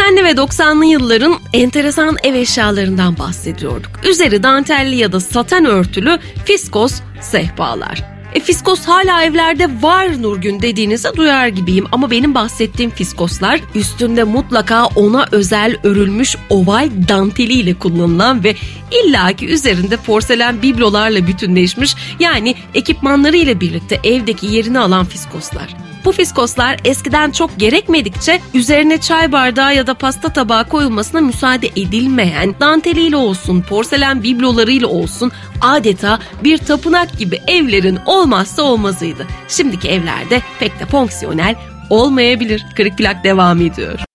80'li ve 90'lı yılların enteresan ev eşyalarından bahsediyorduk. Üzeri dantelli ya da saten örtülü fiskos sehpalar. Fiskos hala evlerde var Nurgün dediğinizi duyar gibiyim ama benim bahsettiğim fiskoslar üstünde mutlaka ona özel örülmüş oval danteliyle kullanılan ve illaki üzerinde porselen biblolarla bütünleşmiş, yani ekipmanları ile birlikte evdeki yerini alan fiskoslar. Bu fiskoslar eskiden çok gerekmedikçe üzerine çay bardağı ya da pasta tabağı koyulmasına müsaade edilmeyen, danteliyle olsun, porselen biblolarıyla olsun adeta bir tapınak gibi evlerin olmazsa olmazıydı. Şimdiki evlerde pek de fonksiyonel olmayabilir. Kırık Plak devam ediyor.